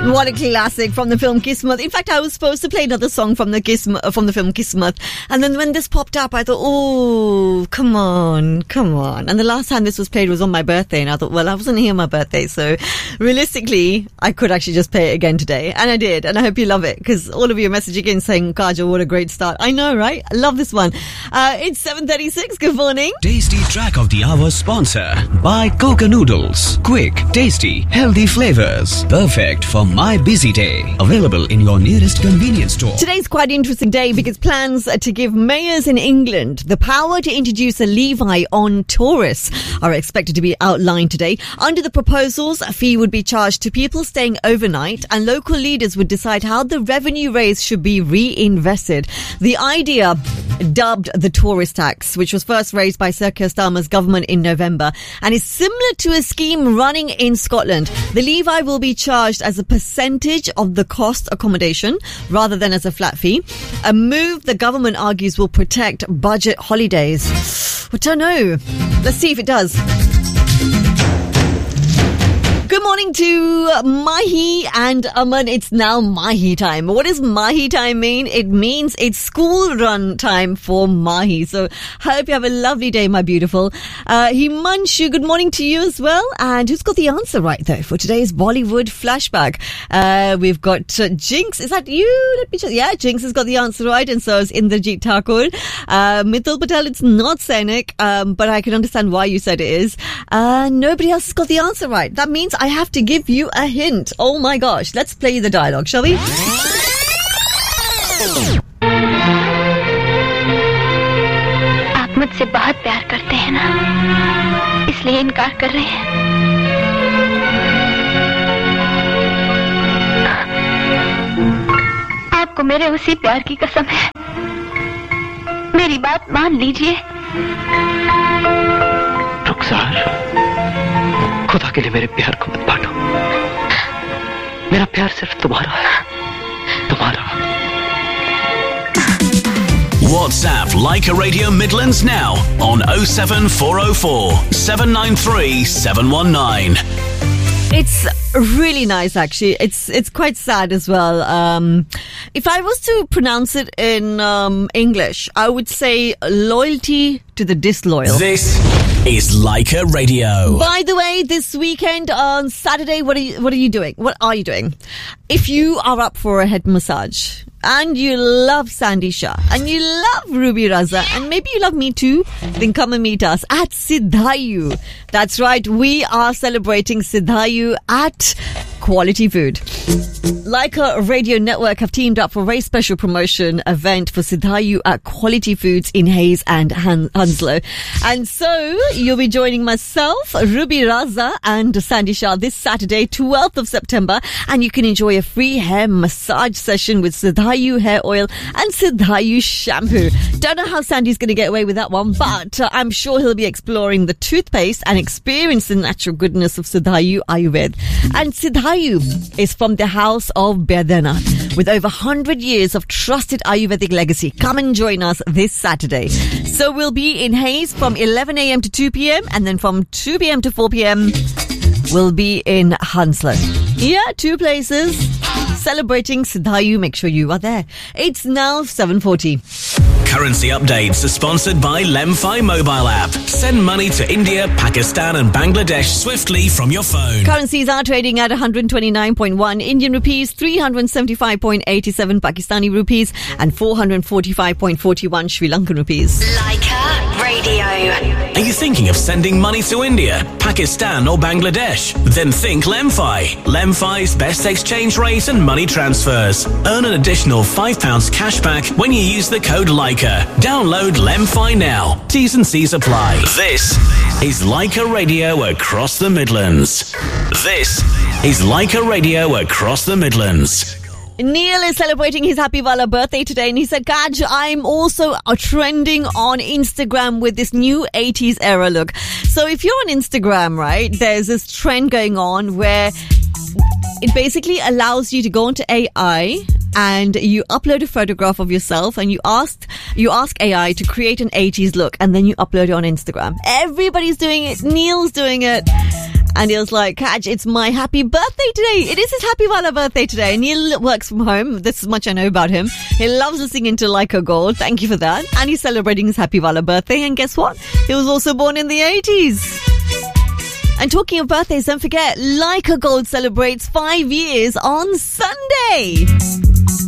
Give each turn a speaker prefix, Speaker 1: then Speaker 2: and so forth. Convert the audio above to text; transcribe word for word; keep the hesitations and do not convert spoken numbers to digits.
Speaker 1: What a classic from the film Kismet. In fact, I was supposed to play another song from the Kismet, from the film Kismet. And then when this popped up, I thought, oh, come on, come on. And the last time this was played was on my birthday. And I thought, well, I wasn't here on my birthday. So realistically, I could actually just play it again today. And I did. And I hope you love it. Because all of you are messaging in saying, Kajal, what a great start. I know, right? I love this one. Uh, it's seven thirty-six. Good morning.
Speaker 2: Tasty track of the hour sponsor by Coca Noodles. Quick, tasty, healthy flavors. Perfect for my busy day. Available in your nearest convenience store.
Speaker 1: Today's quite an interesting day because plans to give mayors in England the power to introduce a levy on tourists are expected to be outlined today. Under the proposals, a fee would be charged to people staying overnight and local leaders would decide how the revenue raised should be reinvested. The idea, dubbed the tourist tax, which was first raised by Sir Keir Starmer's government in November and is similar to a scheme running in Scotland. The levy will be charged as a percentage of the cost accommodation rather than as a flat fee. A move the government argues will protect budget holidays. I don't know. Let's see if it does. Good morning to Mahi and Aman. It's now Mahi time. What does Mahi time mean? It means it's school run time for Mahi. So I hope you have a lovely day, my beautiful. Uh, Himanshu, good morning to you as well. And who's got the answer right though for today's Bollywood flashback? Uh, we've got uh, Jinx. Is that you? Let me just, yeah, Jinx has got the answer right. And so is Indrajit Thakur. Uh, Mithil Patel, it's not Sainik, um, but I can understand why you said it is. Uh, nobody else has got the answer right. That means I have to give you a hint. Oh my gosh. Let's play the dialogue, shall we?
Speaker 3: आप मुझसे बहुत प्यार करते हैं ना, इसलिए इनकार कर रहे हैं। आपको मेरे उसी प्यार की कसम है। मेरी बात मान लीजिए।
Speaker 4: रुखसार, खुदा के लिए मेरे प्यार को मत बांटो। मेरा प्यार सिर्फ तुम्हारा है, तुम्हारा।
Speaker 2: WhatsApp Leica Radio Midlands now on oh seven four oh four, seven nine three, seven one nine.
Speaker 1: It's really nice, actually. It's it's quite sad as well. Um, if I was to pronounce it in um, English, I would say loyalty to the disloyal.
Speaker 2: This is Leica Radio.
Speaker 1: By the way, this weekend on Saturday, what are you what are you doing? What are you doing? If you are up for a head massage and you love Sandy Shah and you love Ruby Raza and maybe you love me too, then come and meet us at Siddhayu. That's right, we are celebrating Siddhayu at Quality Food. Leica Radio Network have teamed up for a very special promotion event for Siddhayu at Quality Foods in Hayes and Han- Hounslow. And so you'll be joining myself, Ruby Raza and Sandy Shah this Saturday, twelfth of September, and you can enjoy a free hair massage session with Siddhayu hair oil and Siddhayu shampoo. Don't know how Sandy's going to get away with that one, but uh, I'm sure he'll be exploring the toothpaste and experience the natural goodness of Siddhayu Ayurved. And Siddhayu is from the house of Baidyanath with over one hundred years of trusted Ayurvedic legacy. Come and join us this Saturday. So we'll be in Hayes from eleven a.m. to two p.m. and then from two p.m. to four p.m. we'll be in Hounslow. Yeah, two places celebrating Siddhayu. Make sure you are there. It's now seven forty.
Speaker 2: Currency updates are sponsored by Lemfi mobile app. Send money to India, Pakistan and Bangladesh swiftly from your phone.
Speaker 1: Currencies are trading at one hundred twenty-nine point one Indian rupees, three hundred seventy-five point eight seven Pakistani rupees and four hundred forty-five point four one Sri Lankan rupees.
Speaker 5: Leica Radio.
Speaker 2: Are you thinking of sending money to India, Pakistan or Bangladesh? Then think Lemfi. Lemfi's best exchange rate and money transfers. Earn an additional five pounds cash back when you use the code Leica. Download Lemfi now. T's and C's apply. This is Leica Radio across the Midlands. This is Leica Radio across the Midlands.
Speaker 1: Neil is celebrating his Happy Wala birthday today and he said, Kaj, I'm also uh, trending on Instagram with this new eighties era look. So if you're on Instagram, right, there's this trend going on where it basically allows you to go into A I and you upload a photograph of yourself and you ask you ask A I to create an eighties look and then you upload it on Instagram. Everybody's doing it. Neil's doing it. And he was like, Kaj, it's my happy birthday today. It is his happy wala birthday today. And he works from home. This is much I know about him. He loves listening to Like a Gold. Thank you for that. And he's celebrating his happy wala birthday. And guess what? He was also born in the eighties. And talking of birthdays, don't forget, Like a Gold celebrates five years on Sunday.